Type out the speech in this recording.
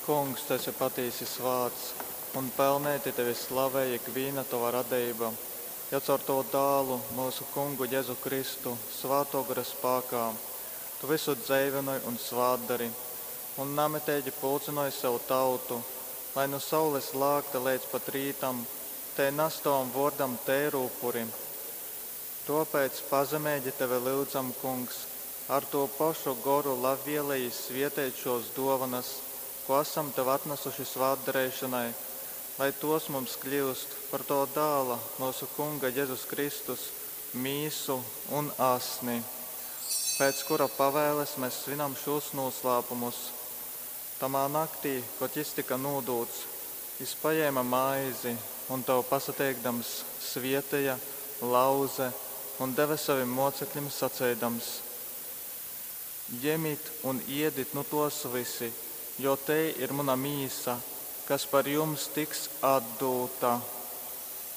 Kungs, tas ir patiesas vārds, un pelnēti tevi slavēja ikviena tava radība, ja caur to dālu mūsu Kungu Jēzu Kristu svāto gara spēkā, tu visu dzīvinoji un svātdari, un namitēģi pulcinoji sev tautu, lai no saules lākta līdz pat rītam, te nastovam vordam tēru upuri. Tāpēc pazemēģi tevi lūdzam, Kungs, ar to pašu goru labvēlīgi svietēt šos dāvanas, ko esam tev atnesuši svētdarēšanai, lai tos mums kļūst par to dāla mūsu Kunga Jēzus Kristus mīsu un asni, pēc kura pavēles mēs svinam šos noslēpumus. Tamā naktī, kad jis tika nodūts, jis paņēma maizi un tev pasateikdams svietēja, lauze un deva saviem mocekļiem sacēdams: ņemiet un ēdiet no tos visi, jo te ir mana mīsa, kas par jums tiks atdota.